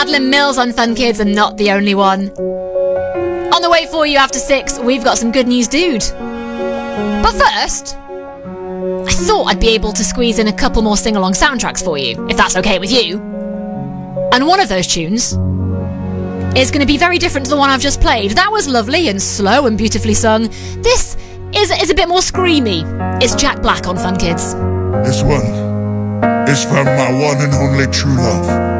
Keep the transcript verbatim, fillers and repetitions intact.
Madeline Mills on Fun Kids, and not the only one. On the way for you after six, we've got some good news, dude. But first, I thought I'd be able to squeeze in a couple more sing-along soundtracks for you, if that's okay with you. And one of those tunes is going to be very different to the one I've just played. That was lovely and slow and beautifully sung. This is, is a bit more screamy. It's Jack Black on Fun Kids. This one is from my one and only true love.